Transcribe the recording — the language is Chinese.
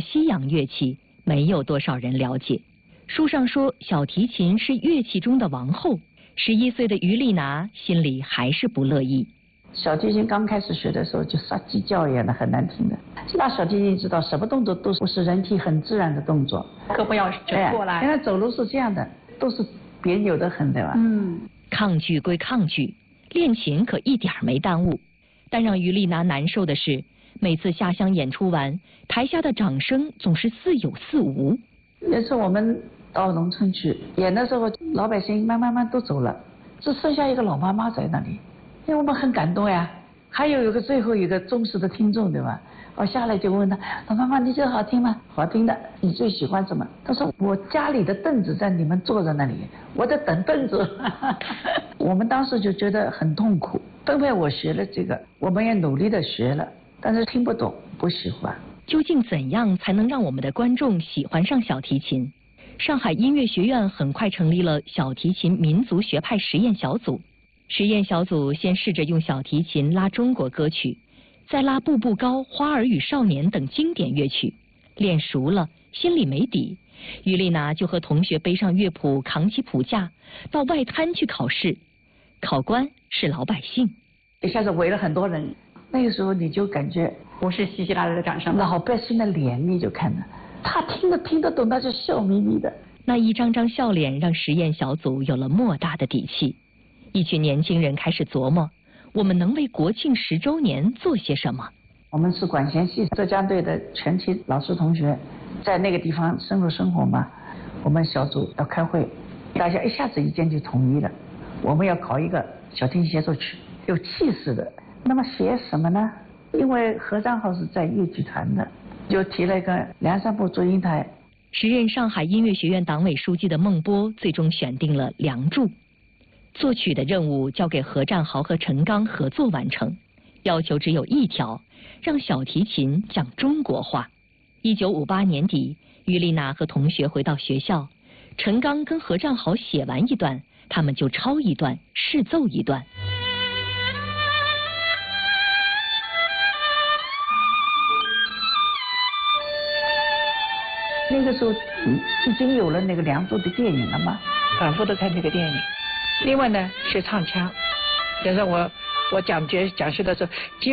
西洋乐器，没有多少人了解。书上说小提琴是乐器中的王后，11岁的于丽娜心里还是不乐意。 小提琴刚开始学的时候就杀鸡叫一样的，很难听的。拉小提琴知道什么动作都是人体很自然的动作， 胳膊要折过来。 原来走路是这样的，都是别扭的很，对吧？ 抗拒归抗拒，练琴可一点没耽误。但让于丽娜难受的是，每次下乡演出完，台下的掌声总是似有似无。 有次我们到农村去演的时候，老百姓慢慢都走了，只剩下一个老妈妈在那里，因为我们很感动呀。还有最后一个忠实的听众，对吧？我下来就问他，老妈妈，你这好听吗？好听的。你最喜欢什么？他说我家里的凳子在你们坐在那里，我在等凳子。我们当时就觉得很痛苦。分配我学了这个，我们也努力的学了，但是听不懂，不喜欢。 究竟怎样才能让我们的观众喜欢上小提琴？上海音乐学院很快成立了小提琴民族学派实验小组。实验小组先试着用小提琴拉中国歌曲，再拉《步步高》《花儿与少年》等经典乐曲。练熟了，心里没底，于丽娜就和同学背上乐谱，扛起谱架，到外滩去考试。考官是老百姓， 一下子围了很多人。那个时候你就感觉不是稀稀拉拉的掌声， 老百姓的脸你就看着，他听得懂，他就笑眯眯的。 那一张张笑脸让实验小组有了莫大的底气。一群年轻人开始琢磨，我们能为国庆10周年做些什么？ 我们是管弦系浙江队的全体老师同学，在那个地方深入生活嘛。我们小组要开会，大家一下子意见就统一了，我们要搞一个小提琴协奏曲，有气势的。那么写什么呢？因为何占豪是在乐剧团的，就提了一个梁山伯祝英台。 时任上海音乐学院党委书记的孟波最终选定了《梁祝》。作曲的任务交给何占豪和陈刚合作完成，要求只有一条，让小提琴讲中国话。1958年底，于丽娜和同学回到学校，陈刚跟何占豪写完一段，他们就抄一段，试奏一段。 那个时候已经有了那个《梁祝》的电影了吗？ 反复的看这个电影。另外呢是唱腔，比如说我讲学的时候。